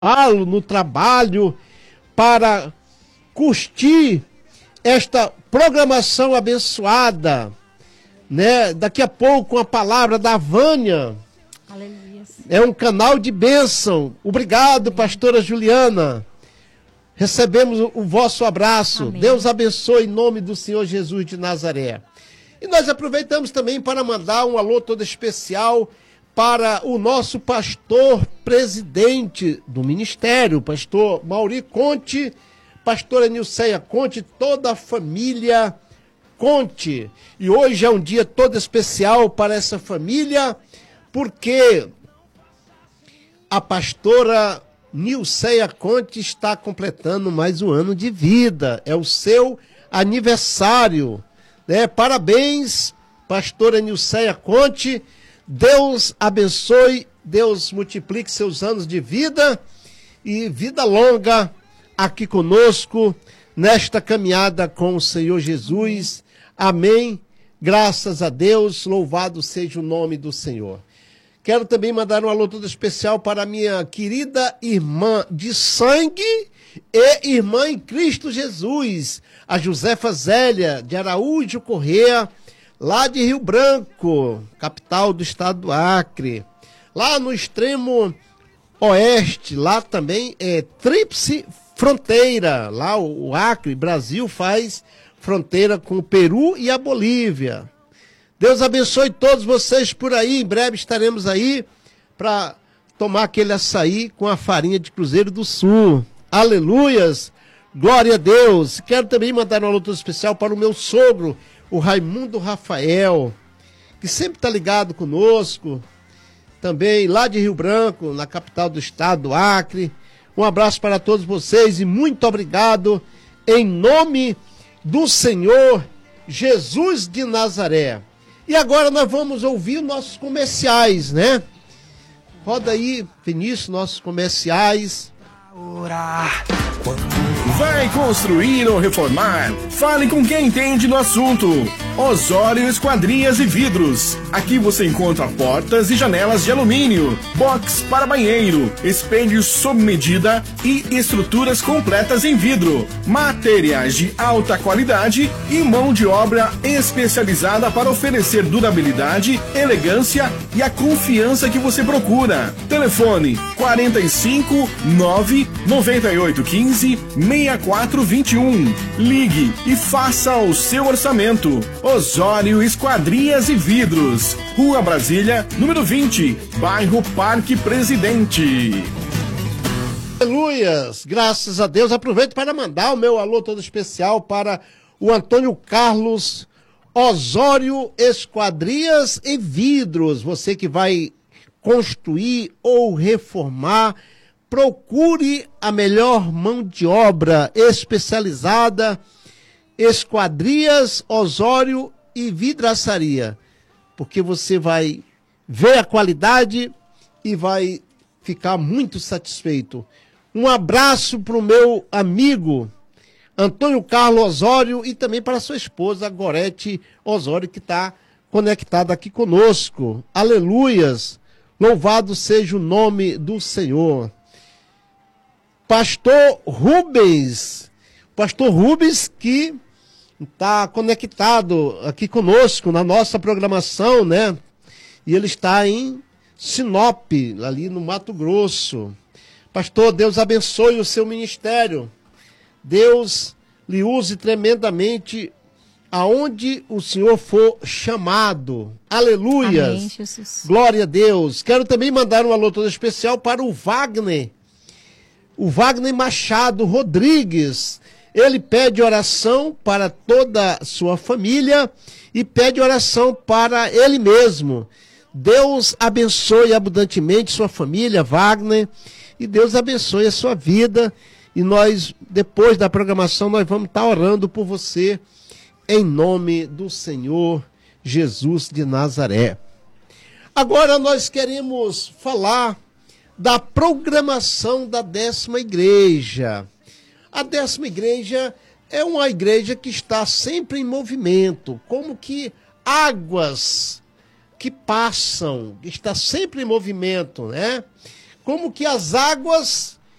no trabalho para curtir esta programação abençoada, né? Daqui a pouco a palavra da Vânia. Aleluia. É um canal de bênção. Obrigado, pastora Juliana. Recebemos o vosso abraço. Amém. Deus abençoe em nome do Senhor Jesus de Nazaré. E nós aproveitamos também para mandar um alô todo especial para o nosso pastor presidente do ministério, pastor Mauri Conte, pastora Nilceia Conte, toda a família Conte. E hoje é um dia todo especial para essa família, porque a pastora Nilceia Conte está completando mais um ano de vida. É o seu aniversário, né? Parabéns, pastora Nilceia Conte. Deus abençoe, Deus multiplique seus anos de vida e vida longa aqui conosco nesta caminhada com o Senhor Jesus. Amém. Graças a Deus, louvado seja o nome do Senhor. Quero também mandar um alô todo especial para a minha querida irmã de sangue e irmã em Cristo Jesus, a Josefa Zélia de Araújo Corrêa, lá de Rio Branco, capital do estado do Acre. Lá no extremo oeste, lá também é tríplice fronteira. Lá o Acre, Brasil, faz fronteira com o Peru e a Bolívia. Deus abençoe todos vocês por aí. Em breve estaremos aí para tomar aquele açaí com a farinha de Cruzeiro do Sul. Aleluias! Glória a Deus! Quero também mandar um alô todo especial para o meu sogro, o Raimundo Rafael, que sempre está ligado conosco. Também lá de Rio Branco, na capital do estado do Acre. Um abraço para todos vocês e muito obrigado em nome do Senhor Jesus de Nazaré. E agora nós vamos ouvir nossos comerciais, né? Roda aí, Vinícius, nossos comerciais. Vai construir ou reformar? Fale com quem entende no assunto. Osório Esquadrias e Vidros. Aqui você encontra portas e janelas de alumínio, box para banheiro, espelhos sob medida e estruturas completas em vidro. Materiais de alta qualidade e mão de obra especializada para oferecer durabilidade, elegância e a confiança que você procura. Telefone 45 9 98 15 6421. Ligue e faça o seu orçamento. Osório Esquadrias e Vidros. Rua Brasília, número 20, bairro Parque Presidente. Aleluias! Graças a Deus. Aproveito para mandar o meu alô todo especial para o Antônio Carlos Osório Esquadrias e Vidros. Você que vai construir ou reformar, procure a melhor mão de obra especializada, Esquadrias, Osório e Vidraçaria, porque você vai ver a qualidade e vai ficar muito satisfeito. Um abraço para o meu amigo Antônio Carlos Osório e também para sua esposa Gorete Osório, que está conectada aqui conosco. Aleluias! Louvado seja o nome do Senhor. Pastor Rubens que está conectado aqui conosco na nossa programação, né? E ele está em Sinop, ali no Mato Grosso. Pastor, Deus abençoe o seu ministério. Deus lhe use tremendamente aonde o Senhor for chamado. Aleluias. Amém, Jesus. Glória a Deus. Quero também mandar um alô todo especial para o Wagner Machado Rodrigues. Ele pede oração para toda a sua família e pede oração para ele mesmo. Deus abençoe abundantemente sua família, Wagner, e Deus abençoe a sua vida. E nós, depois da programação, nós vamos estar orando por você, em nome do Senhor Jesus de Nazaré. Agora nós queremos falar da programação da 10ª igreja. A 10ª igreja é uma igreja que está sempre em movimento, como que águas que passam, está sempre em movimento, né? Como que as águas